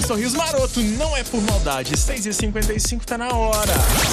sorriso maroto, não é por maldade. 6h55 tá na hora.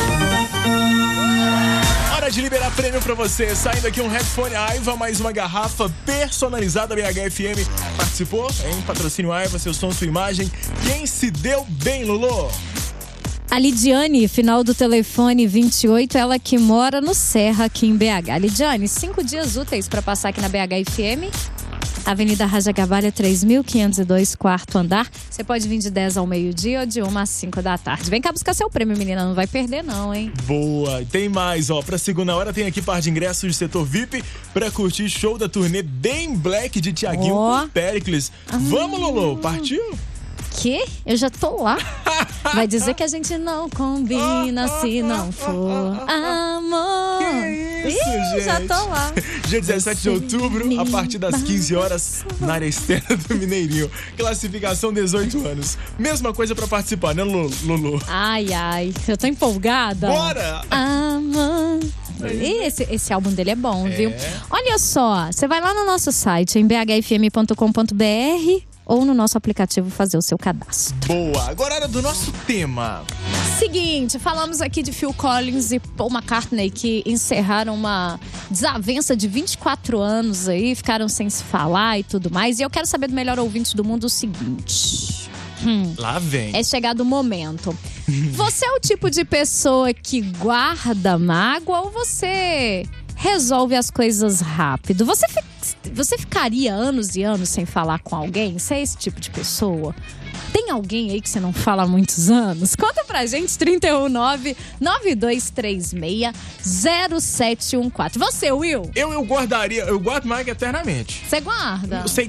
Hora de liberar prêmio pra você. Saindo aqui um headphone Aiva, mais uma garrafa personalizada BHFM. Participou? Hein? Patrocínio Aiva, seu som, sua imagem. Quem se deu bem, Lulu? A Lidiane, final do telefone 28, ela que mora no Serra, aqui em BH. Lidiane, 5 dias úteis para passar aqui na BHFM. Avenida Raja Gabalha, 3.502, quarto andar. Você pode vir de 10 ao meio-dia ou de 1 às 5 da tarde. Vem cá buscar seu prêmio, menina. Não vai perder não, hein? Boa. E tem mais, ó. Pra segunda hora tem aqui par de ingressos de setor VIP pra curtir show da turnê Bem Black de Thiaguinho com Péricles. Vamos, Lulu. Partiu? Que? Eu já tô lá. Vai dizer que a gente não combina se não for amor. Que isso, gente? Já tô lá. Dia 17 de outubro, a partir das 15 horas, na área externa do Mineirinho. Classificação 18 anos. Mesma coisa pra participar, né, Lulu? Ai, eu tô empolgada. Bora! Amor. Esse álbum dele é bom, viu? Olha só, você vai lá no nosso site, em bhfm.com.br, ou no nosso aplicativo fazer o seu cadastro. Boa! Agora é hora do nosso tema. Seguinte, falamos aqui de Phil Collins e Paul McCartney, que encerraram uma desavença de 24 anos aí, ficaram sem se falar e tudo mais. E eu quero saber do melhor ouvinte do mundo o seguinte. Lá vem. É chegado o momento. Você é o tipo de pessoa que guarda mágoa ou você resolve as coisas rápido? Você ficaria anos e anos sem falar com alguém? Você é esse tipo de pessoa? Tem alguém aí que você não fala há muitos anos? Conta pra gente, 319-9236-0714. Você, Will? Eu guardaria, eu guardo mágoa eternamente. Você guarda? Eu sei